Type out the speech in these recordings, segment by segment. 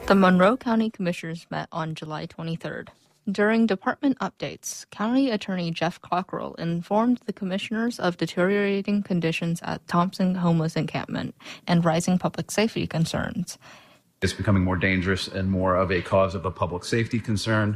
The Monroe County Commissioners met on July 23rd. During department updates, County Attorney Jeff Cockrell informed the commissioners of deteriorating conditions at Thompson Homeless Encampment and rising public safety concerns. It's becoming more dangerous and more of a cause of a public safety concern.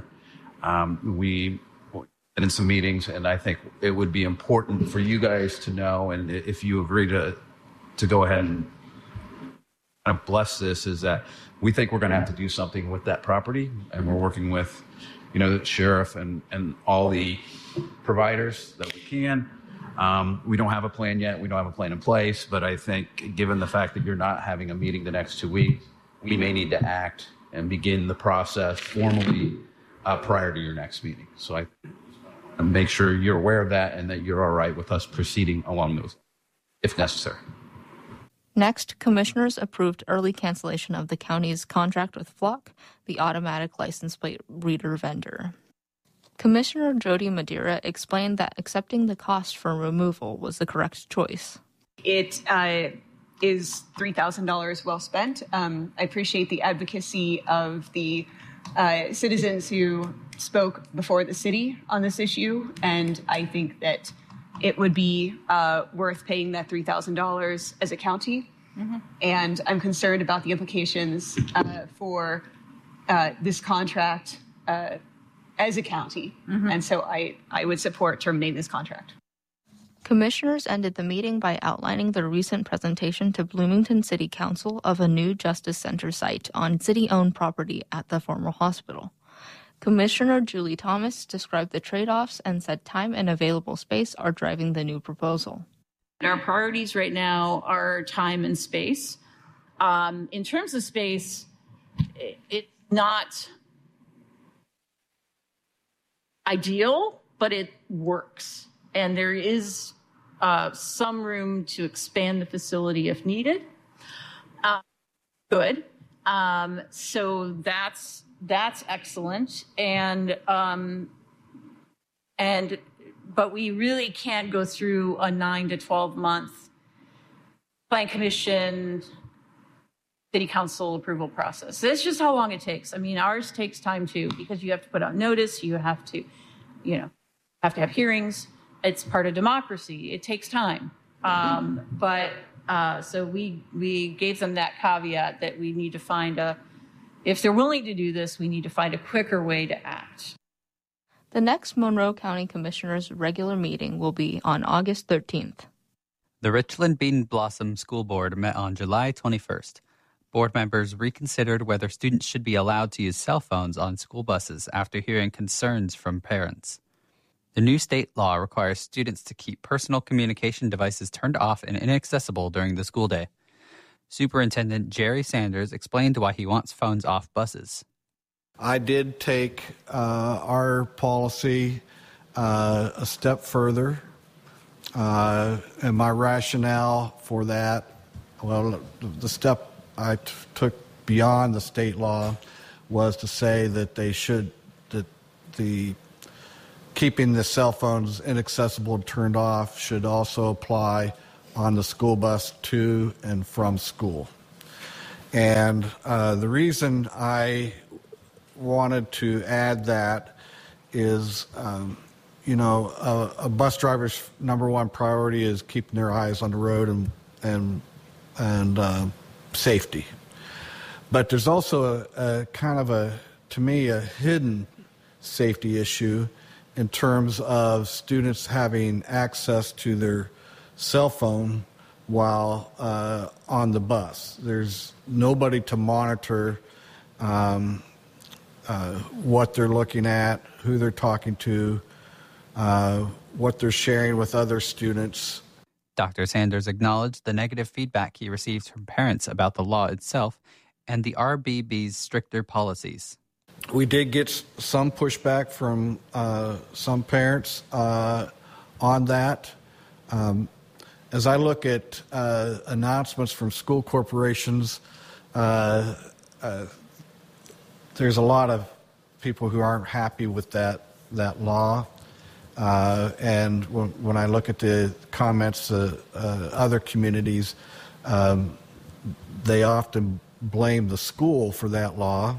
We been in some meetings, and I think it would be important for you guys to know, and if you agree to go ahead and kind of bless this, is that we think we're going to have to do something with that property, and we're working with, the sheriff and all the providers that we can. We don't have a plan yet. We don't have a plan in place, but I think given the fact that you're not having a meeting the next 2 weeks, we may need to act and begin the process formally prior to your next meeting. So I make sure you're aware of that and that you're all right with us proceeding along those, if necessary. Next, commissioners approved early cancellation of the county's contract with Flock, the automatic license plate reader vendor. Commissioner Jody Madeira explained that accepting the cost for removal was the correct choice. It is $3,000 well spent. I appreciate the advocacy of the citizens who spoke before the city on this issue, and I think that it would be worth paying that $3,000 as a county. Mm-hmm. And I'm concerned about the implications for this contract as a county. Mm-hmm. And so I would support terminating this contract. Commissioners ended the meeting by outlining the recent presentation to Bloomington City Council of a new Justice Center site on city-owned property at the former hospital. Commissioner Julie Thomas described the trade-offs and said time and available space are driving the new proposal. Our priorities right now are time and space. In terms of space, it's not ideal, but it works. And there is some room to expand the facility if needed. Good. So that's excellent. But we really can't go through a 9 to 12 month plan commission, city council approval process. That's just how long it takes. I mean, ours takes time too, because you have to put out notice, you have to, have to have hearings. It's part of democracy. It takes time. So we gave them that caveat that we need to find if they're willing to do this, we need to find a quicker way to act. The next Monroe County Commissioners' regular meeting will be on August 13th. The Richland Bean Blossom School Board met on July 21st. Board members reconsidered whether students should be allowed to use cell phones on school buses after hearing concerns from parents. The new state law requires students to keep personal communication devices turned off and inaccessible during the school day. Superintendent Jerry Sanders explained why he wants phones off buses. I did take our policy a step further, and my rationale for that, the step I took beyond the state law was to say that the keeping the cell phones inaccessible and turned off should also apply on the school bus to and from school. And the reason I wanted to add that is, a bus driver's number one priority is keeping their eyes on the road and safety. But there's also a kind of to me, a hidden safety issue in terms of students having access to their cell phone while on the bus. There's nobody to monitor what they're looking at, who they're talking to, what they're sharing with other students. Dr. Sanders acknowledged the negative feedback he received from parents about the law itself and the RBB's stricter policies. We did get some pushback from some parents on that. As I look at announcements from school corporations, there's a lot of people who aren't happy with that law. And when I look at the comments other communities, they often blame the school for that law.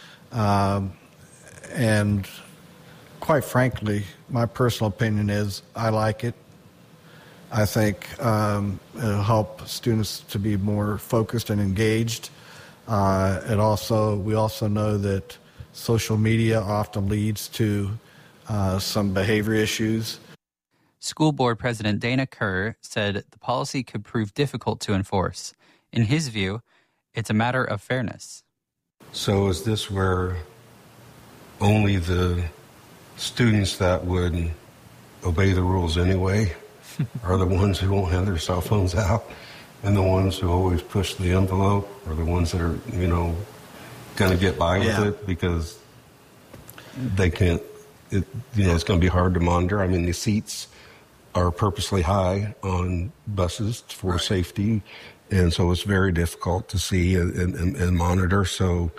And quite frankly, my personal opinion is I like it. I think it'll help students to be more focused and engaged. We also know that social media often leads to some behavior issues. School Board President Dana Kerr said the policy could prove difficult to enforce. In his view, it's a matter of fairness. So is this where only the students that would obey the rules anyway are the ones who won't have their cell phones out, and the ones who always push the envelope are the ones that are, going to get by with it because they can't, it's going to be hard to monitor. I mean, the seats are purposely high on buses for safety, and so it's very difficult to see and monitor. So,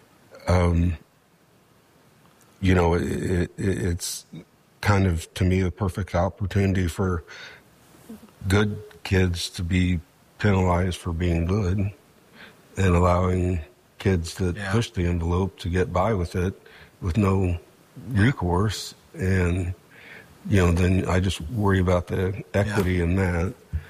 it's kind of, to me, a perfect opportunity for good kids to be penalized for being good and allowing kids that push the envelope to get by with it with no recourse. And, then I just worry about the equity in that.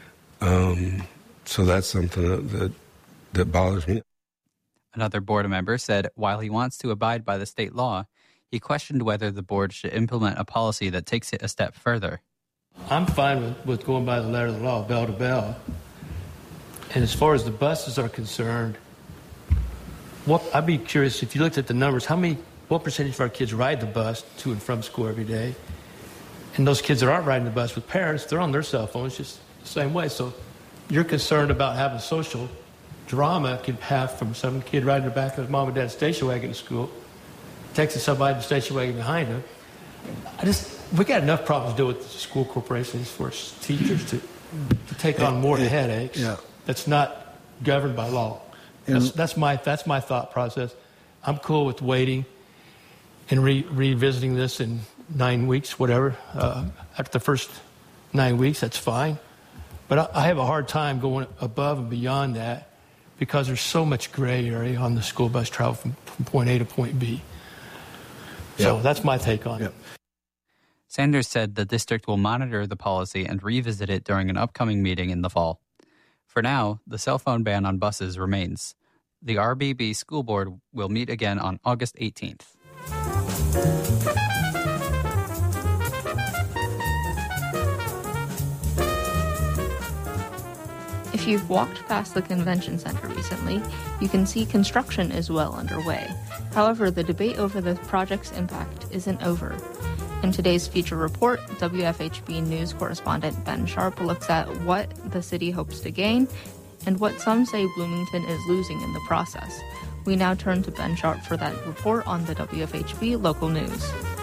So that's something that bothers me. Another board member said while he wants to abide by the state law, he questioned whether the board should implement a policy that takes it a step further. I'm fine with going by the letter of the law, bell to bell. And as far as the buses are concerned, I'd be curious if you looked at the numbers, what percentage of our kids ride the bus to and from school every day? And those kids that aren't riding the bus with parents, they're on their cell phones just the same way. So you're concerned about having social drama it could have from some kid riding the back of his mom and dad's station wagon to school, texting somebody in the station wagon behind him. We got enough problems to deal with school corporations for teachers to take on more headaches. Yeah. That's not governed by law. That's my thought process. I'm cool with waiting and revisiting this in 9 weeks, whatever. After the first 9 weeks, that's fine. But I have a hard time going above and beyond that because there's so much gray area on the school bus travel from point A to point B. So that's my take on it. Sanders said the district will monitor the policy and revisit it during an upcoming meeting in the fall. For now, the cell phone ban on buses remains. The RBB School Board will meet again on August 18th. If you've walked past the convention center recently, you can see construction is well underway. However, the debate over the project's impact isn't over. In today's feature report, WFHB News correspondent Ben Sharp looks at what the city hopes to gain and what some say Bloomington is losing in the process. We now turn to Ben Sharp for that report on the WFHB local news.